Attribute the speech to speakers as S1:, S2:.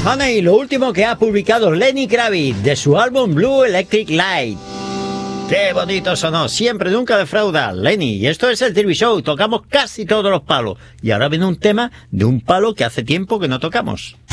S1: Honey, lo último que ha publicado Lenny Kravitz de su álbum Blue Electric Light. ¡Qué bonito sonó! Siempre, nunca defrauda, Lenny. Y esto es el TV Show. Tocamos casi todos los palos. Y ahora viene un tema de un palo que hace tiempo que no tocamos.